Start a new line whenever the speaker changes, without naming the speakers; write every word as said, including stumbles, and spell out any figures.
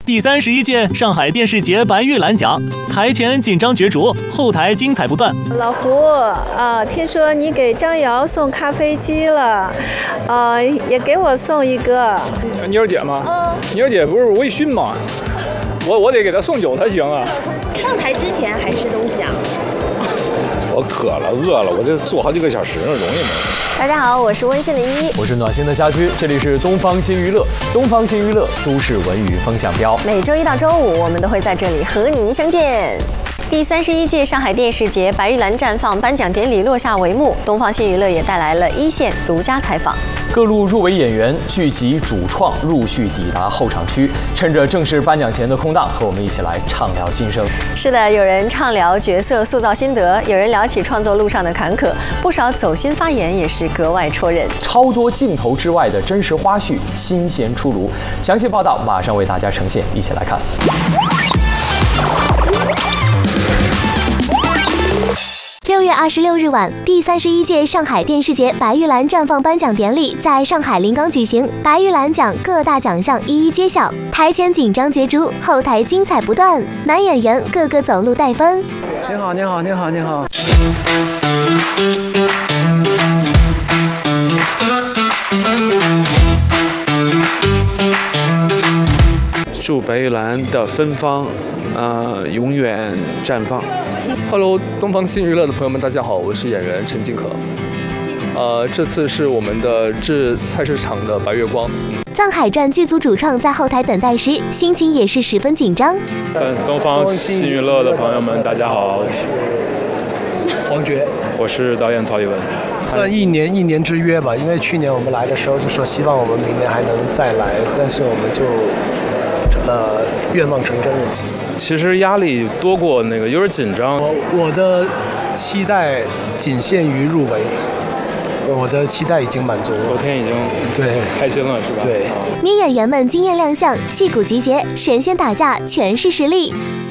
第三十一届上海电视节白玉兰奖，台前紧张角逐，后台精彩不断。
老胡啊，听说你给张瑶送咖啡机了，啊，也给我送一个。
妮儿姐吗？
嗯，
妮儿姐不是微醺吗？我我得给她送酒才行啊。
上台之前还吃东西啊？
我渴了，饿了，我这坐好几个小时了，容易吗？
大家好，我是温馨的依依，
我是暖心的家居，这里是东方新娱乐，东方新娱乐都市文娱风向标。
每周一到周五，我们都会在这里和您相见。第三十一届上海电视节白玉兰绽放颁奖典礼落下帷幕，东方新娱乐也带来了一线独家采访。
各路入围演员、剧集主创陆续抵达候场区，趁着正式颁奖前的空档，和我们一起来畅聊心声。
是的，有人畅聊角色塑造心得，有人聊起创作路上的坎坷，不少走心发言也是格外戳人。
超多镜头之外的真实花絮，新鲜出炉。详细报道马上为大家呈现，一起来看。
六月二十六日晚，第三十一届上海电视节白玉兰绽放颁奖典礼在上海临港举行。白玉兰奖各大奖项一一揭晓，台前紧张角逐，后台精彩不断，男演员个个走路带风。
你好，你好，你好，你好。
祝白玉兰的芬芳，呃，永远绽放。
Hello， 东方新娱乐的朋友们，大家好，我是演员陈静可。呃，这次是我们的致菜市场的白月光。
《藏海传》剧组主创在后台等待时，心情也是十分紧张。
东方新娱乐的朋友们，大家好，我
是黄觉，
我是导演曹以文。
算一年一年之约吧，因为去年我们来的时候就说希望我们明年还能再来，但是我们就呃愿望成真了。
其实压力多过那个，有点紧张。
我我的期待仅限于入围，我的期待已经满足了。
昨天已经
对
开心了，是吧？
对。
女演员们惊艳亮相，戏骨集结，神仙打架全是实力。